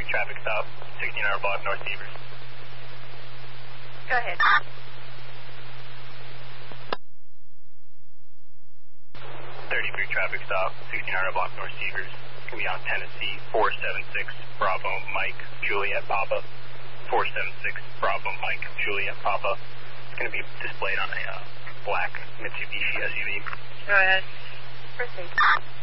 traffic stop, 1600 block North Severs. Go ahead. 33 traffic stop, 1600 block North Severs. It's going to be on Tennessee 476 Bravo Mike Juliet Papa. 476 Bravo Mike Juliet Papa. It's going to be displayed on a black Mitsubishi SUV. Go ahead. Proceed.